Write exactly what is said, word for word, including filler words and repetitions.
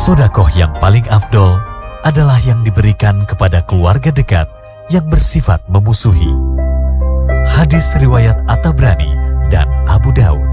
Sodakoh yang paling afdol adalah yang diberikan kepada keluarga dekat yang bersifat memusuhi. Hadis riwayat At-Tabrani dan Abu Daud.